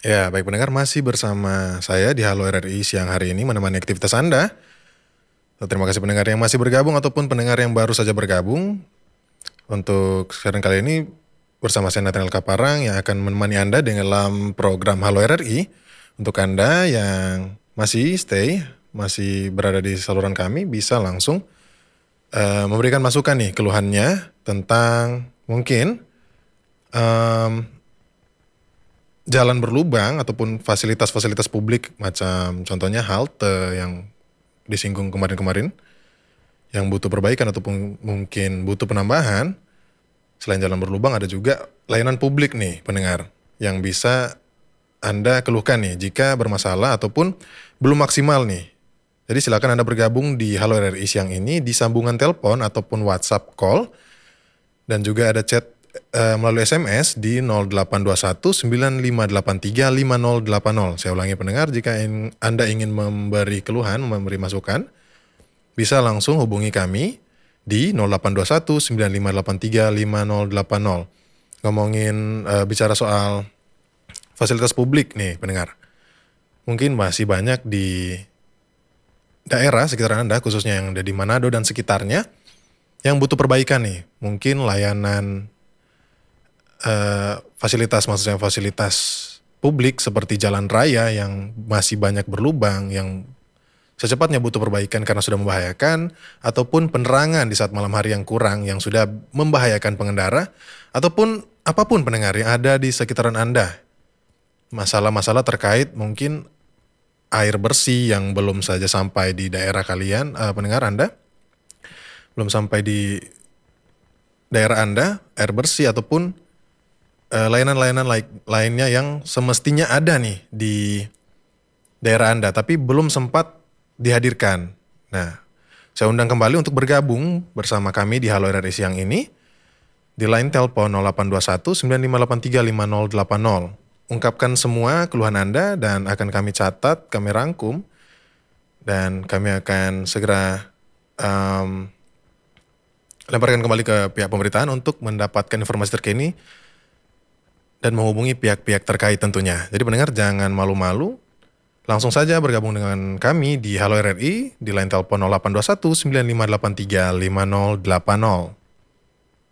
Ya, baik pendengar, masih bersama saya di Halo RRI siang hari ini menemani aktivitas Anda. Terima kasih pendengar yang masih bergabung ataupun pendengar yang baru saja bergabung. Untuk siaran kali ini bersama saya Nathaniel Kaparang yang akan menemani Anda dalam program Halo RRI. Untuk Anda yang masih masih berada di saluran kami, bisa langsung memberikan masukan nih keluhannya tentang mungkin em, jalan berlubang ataupun fasilitas-fasilitas publik macam contohnya halte yang disinggung kemarin-kemarin yang butuh perbaikan ataupun mungkin butuh penambahan. Selain jalan berlubang ada juga layanan publik nih pendengar yang bisa Anda keluhkan nih jika bermasalah ataupun belum maksimal nih. Jadi silakan Anda bergabung di Halo RRI siang ini di sambungan telepon ataupun WhatsApp call dan juga ada chat melalui SMS di 0821 9583 5080. Saya ulangi pendengar, jika Anda ingin memberi keluhan, memberi masukan, bisa langsung hubungi kami di 0821 9583 5080. Ngomongin bicara soal fasilitas publik nih pendengar. Mungkin masih banyak di daerah sekitar Anda, khususnya yang ada di Manado dan sekitarnya, yang butuh perbaikan nih. Mungkin layanan fasilitas, maksudnya fasilitas publik seperti jalan raya yang masih banyak berlubang, yang secepatnya butuh perbaikan karena sudah membahayakan, ataupun penerangan di saat malam hari yang kurang yang sudah membahayakan pengendara, ataupun apapun pendengar yang ada di sekitaran Anda. Masalah-masalah terkait mungkin air bersih yang belum saja sampai di daerah kalian, pendengar Anda, belum sampai di daerah Anda, air bersih ataupun layanan-layanan lainnya yang semestinya ada nih di daerah Anda, tapi belum sempat dihadirkan. Nah, saya undang kembali untuk bergabung bersama kami di Halo RRI siang ini di line telepon 0821 9583 5080. Ungkapkan semua keluhan Anda dan akan kami catat, kami rangkum, dan kami akan segera lemparkan kembali ke pihak pemerintahan untuk mendapatkan informasi terkini dan menghubungi pihak-pihak terkait tentunya. Jadi pendengar jangan malu-malu, langsung saja bergabung dengan kami di Halo RRI di line telepon 0821 9583 5080.